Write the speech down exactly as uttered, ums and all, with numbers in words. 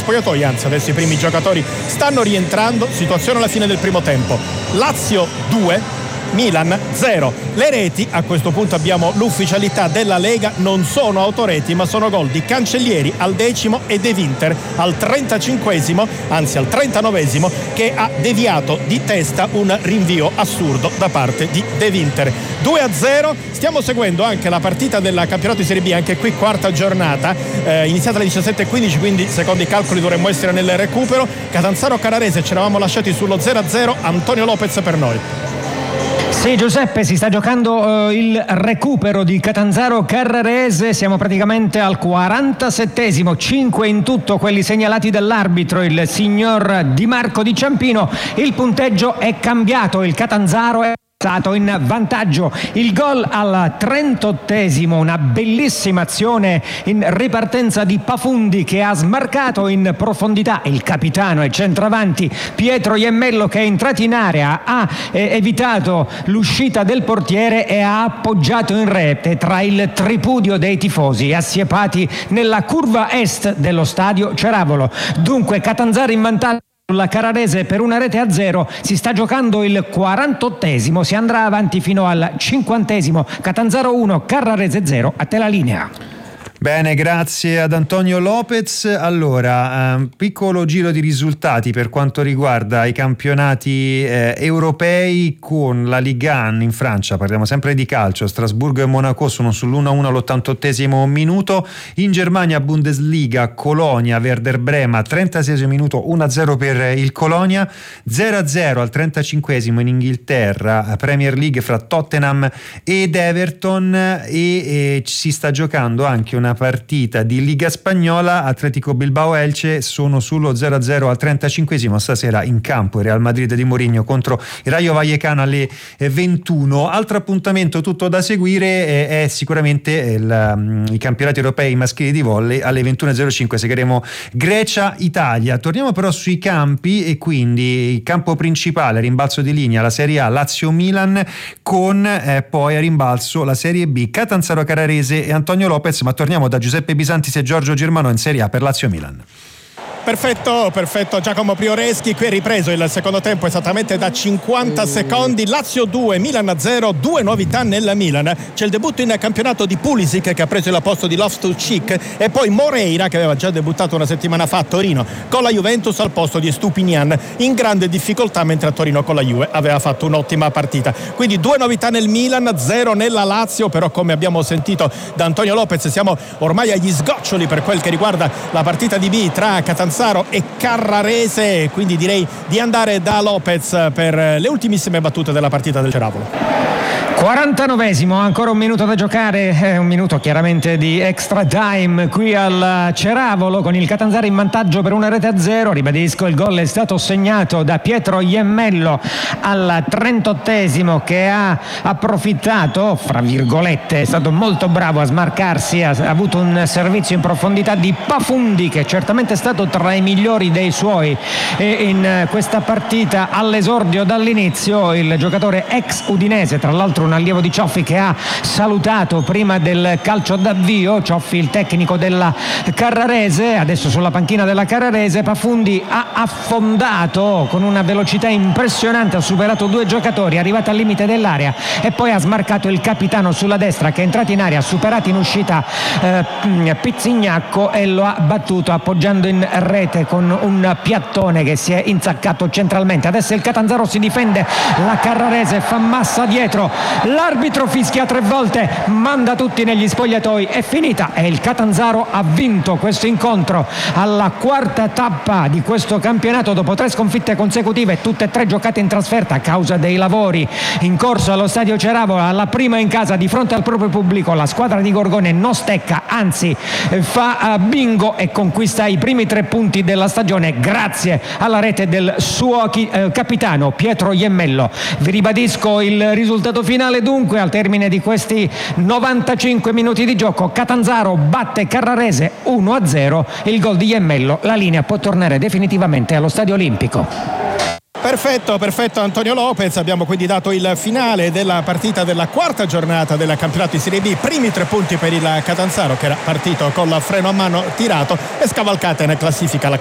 spogliatoi, anzi adesso i primi giocatori stanno rientrando. Situazione alla fine del primo tempo: Lazio due, Milan zero. Le reti, a questo punto abbiamo l'ufficialità della Lega, non sono autoreti ma sono gol di Cancellieri al decimo e De Winter al trentacinquesimo, anzi al trentanovesimo, che ha deviato di testa un rinvio assurdo da parte di De Winter. due a zero. Stiamo seguendo anche la partita del campionato di Serie B, anche qui quarta giornata, eh, iniziata alle diciassette e quindici, quindi secondo i calcoli dovremmo essere nel recupero. Catanzaro Carrarese, ci eravamo lasciati sullo zero a zero. Antonio Lopez per noi. Sì, Giuseppe, si sta giocando uh, il recupero di Catanzaro Carrarese. Siamo praticamente al quarantasettesimo, cinque in tutto quelli segnalati dall'arbitro, il signor Di Marco Di Ciampino. Il punteggio è cambiato, il Catanzaro è stato in vantaggio. Il gol al trentottesimo, una bellissima azione in ripartenza di Pafundi che ha smarcato in profondità il capitano e centravanti Pietro Iemmello, che è entrato in area, ha eh, evitato l'uscita del portiere e ha appoggiato in rete tra il tripudio dei tifosi assiepati nella curva est dello stadio Ceravolo. Dunque Catanzaro in vantaggio la Carrarese per una rete a zero. Si sta giocando il quarantottesimo, si andrà avanti fino al cinquantesimo. Catanzaro uno, Carrarese zero. A te la linea. Bene, grazie ad Antonio Lopez. Allora, un piccolo giro di risultati per quanto riguarda i campionati eh, europei, con la Ligue uno in Francia, parliamo sempre di calcio, Strasburgo e Monaco sono sull'uno a uno all'ottantottesimo minuto. In Germania, Bundesliga, Colonia, Werder Brema, trentaseiesimo minuto, uno a zero per il Colonia, zero a zero al trentacinquesimo in Inghilterra, Premier League fra Tottenham ed Everton, e, e si sta giocando anche una partita di Liga Spagnola. Atletico Bilbao Elche sono sullo zero a zero al trentacinquesimo, stasera in campo il Real Madrid di Mourinho contro il Rayo Vallecano alle ventuno. Altro appuntamento tutto da seguire è sicuramente il, i campionati europei maschili di volley. Alle ventuno e zero cinque seguiremo Grecia-Italia. Torniamo però sui campi, e quindi il campo principale, rimbalzo di linea, la Serie A Lazio-Milan, con eh, poi a rimbalzo la Serie B Catanzaro Carrarese e Antonio Lopez. Ma torniamo da Giuseppe Bisantis e Giorgio Germano in Serie A per Lazio-Milan. Perfetto, perfetto Giacomo Prioreschi. Qui è ripreso il secondo tempo esattamente da cinquanta secondi. Lazio due, Milan zero, due novità nel Milan. C'è il debutto in campionato di Pulisic, che ha preso il posto di Loftus-Cheek, e poi Moreira, che aveva già debuttato una settimana fa a Torino con la Juventus, al posto di Stupinian, in grande difficoltà, mentre a Torino con la Juve aveva fatto un'ottima partita. Quindi due novità nel Milan, zero nella Lazio. Però, come abbiamo sentito da Antonio Lopez, siamo ormai agli sgoccioli per quel che riguarda la partita di B tra Catanzaro e Carrarese, quindi direi di andare da Lopez per le ultimissime battute della partita del Ceravolo. quarantanovesimo, ancora un minuto da giocare, eh, un minuto chiaramente di extra time qui al Ceravolo, con il Catanzaro in vantaggio per una rete a zero. Ribadisco, il gol è stato segnato da Pietro Iemmello al trentottesimo, che ha approfittato, fra virgolette, è stato molto bravo a smarcarsi, ha avuto un servizio in profondità di Pafundi, che certamente è stato tra i migliori dei suoi in questa partita. All'esordio dall'inizio il giocatore ex udinese, tra l'altro un allievo di Cioffi, che ha salutato prima del calcio d'avvio. Cioffi, il tecnico della Carrarese, adesso sulla panchina della Carrarese. Pafundi ha affondato con una velocità impressionante, ha superato due giocatori, è arrivato al limite dell'area e poi ha smarcato il capitano sulla destra, che è entrato in area, ha superato in uscita eh, Pizzignacco e lo ha battuto appoggiando in rete con un piattone che si è insaccato centralmente. Adesso il Catanzaro si difende, la Carrarese fa massa dietro, l'arbitro fischia tre volte, manda tutti negli spogliatoi, è finita, e il Catanzaro ha vinto questo incontro alla quarta tappa di questo campionato dopo tre sconfitte consecutive, tutte e tre giocate in trasferta a causa dei lavori in corso allo stadio Ceravolo. Alla prima in casa di fronte al proprio pubblico la squadra di Gorgone non stecca, anzi fa bingo e conquista i primi tre punti della stagione grazie alla rete del suo capitano Pietro Iemmello. Vi ribadisco il risultato finale dunque al termine di questi novantacinque minuti di gioco: Catanzaro batte Carrarese uno a zero, il gol di Iemmello, la linea può tornare definitivamente allo Stadio Olimpico. Perfetto, perfetto Antonio Lopez. Abbiamo quindi dato il finale della partita della quarta giornata del campionato di Serie B. Primi tre punti per il Catanzaro, che era partito con la freno a mano tirato, e scavalcata in classifica la